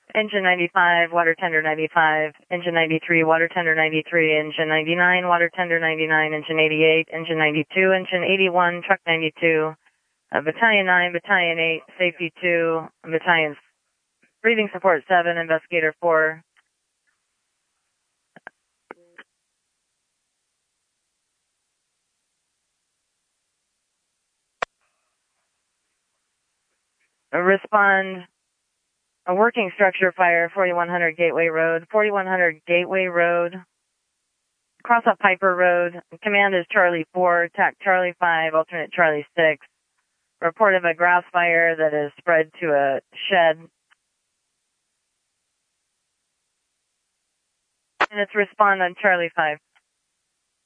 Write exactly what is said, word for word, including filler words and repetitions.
Engine ninety-five, water tender ninety-five, engine ninety-three, water tender ninety-three, engine ninety-nine, water tender ninety-nine, engine eighty-eight, engine ninety-two, engine eighty-one, truck ninety-two, uh, battalion nine, battalion eight, safety two, battalion breathing support seven, investigator four. Respond, a working structure fire, forty-one hundred Gateway Road, forty-one hundred Gateway Road, cross up Piper Road. Command is Charlie four, TAC Charlie five, alternate Charlie six. Report of a grass fire that is spread to a shed. And it's respond on Charlie five.